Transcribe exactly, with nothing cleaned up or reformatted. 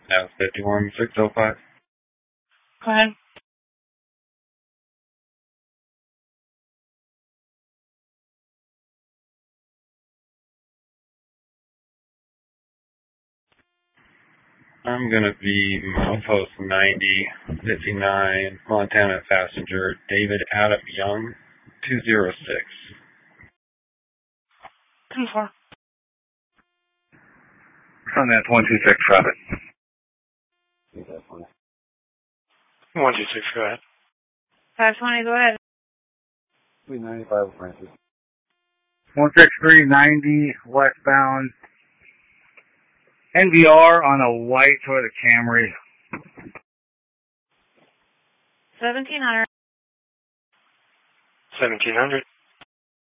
Now it's fifty-one six oh five. Go ahead. I'm going to be Milepost ninety fifty-nine, Montana passenger, David Adam Young, two oh six. ten four. On that one two six, traffic. one two six, go ahead. five twenty, go ahead. three ninety-five, Francis. one six three ninety, westbound. N V R on a white Toyota Camry. seventeen hundred. seventeen hundred.